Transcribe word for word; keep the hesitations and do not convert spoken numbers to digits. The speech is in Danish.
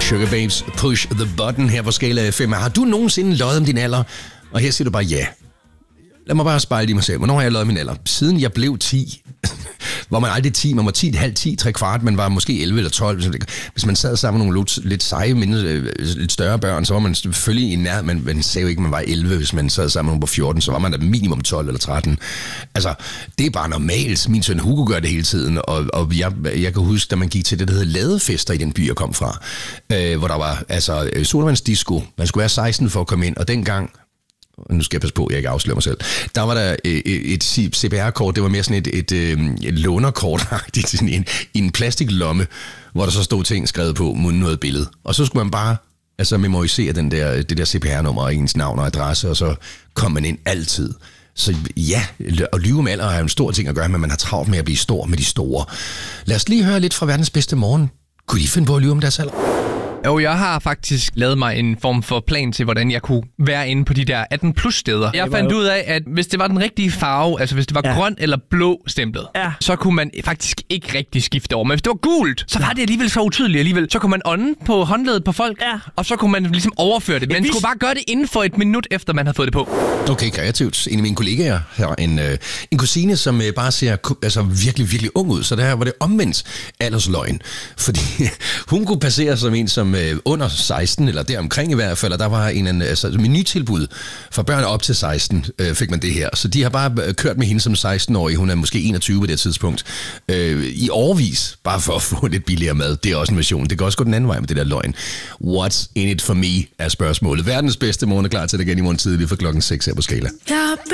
Sugar Babes, Push the Button her på Skala F M. Har du nogensinde løjet om din alder? Og her siger du bare ja. Lad mig bare spejle i mig selv. Hvornår har jeg løjet min alder? Siden jeg blev ti. Var man aldrig ti, man var ti, halv ti, tre kvart, man var måske elleve eller tolv. Hvis man sad sammen med nogle lidt seje, mindre, lidt større børn, så var man selvfølgelig i nær, men man sagde jo ikke, at man var elleve. Hvis man sad sammen med nogle på fjorten, så var man da minimum tolv eller tretten. Altså, det er bare normalt. Min søn Hugo gør det hele tiden, og, og jeg, jeg kan huske, da man gik til det, der hedder ladefester i den by, jeg kom fra, øh, hvor der var altså sodavandsdisco. Man skulle være seksten for at komme ind, og dengang, nu skal jeg passe på, at jeg ikke afslører mig selv. Der var der et, et C P R-kort, det var mere sådan et, et, et lånerkort-agtigt, sådan en, en plastiklomme, hvor der så stod ting skrevet på, mod noget billede. Og så skulle man bare altså memorisere den der, det der C P R-nummer og ens navn og adresse, og så kom man ind altid. Så ja, at lyve om alder er jo en stor ting at gøre, men man har travlt med at blive stor med de store. Lad os lige høre lidt fra verdens bedste morgen. Kunne I finde på at lyve om deres alder? Jo, jeg har faktisk lavet mig en form for plan til, hvordan jeg kunne være inde på de der atten plus steder. Jeg fandt jo ud af, at hvis det var den rigtige farve, altså hvis det var ja. grøn eller blå stemplet, ja. så kunne man faktisk ikke rigtig skifte over. Men hvis det var gult, så var det alligevel så utydeligt alligevel. Så kunne man ånde på håndledet på folk, ja. og så kunne man ligesom overføre det. Men man skulle bare gøre det inden for et minut, efter man havde fået det på. Okay, kreativt. En af mine kollegaer har en, øh, en kusine, som øh, bare ser altså, virkelig, virkelig ung ud. Så der var det omvendt aldersløgn. Fordi hun kunne passere som en, som øh, under seksten, eller deromkring i hvert fald, og der var en, altså, menutilbud for børn op til seksten, øh, fik man det her. Så de har bare kørt med hende som seksten-årig, hun er måske enogtyve på det tidspunkt, øh, i årevis, bare for at få lidt billigere mad. Det er også en version. Det kan også gå den anden vej med det der løgn. What's in it for me, er spørgsmålet. Verdens bedste morgen er klar til det igen i morgen tidlig for klokken seks her på Skala.